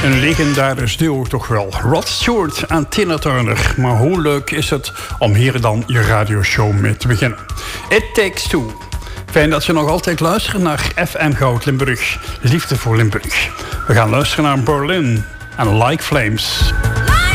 Een legendarisch duo toch wel. Rod Stewart en Tina Turner. Maar hoe leuk is het om hier dan je radioshow mee te beginnen. It Takes Two. Fijn dat je nog altijd luistert naar FM Goud Limburg. Liefde voor Limburg. We gaan luisteren naar Berlin en Like Flames.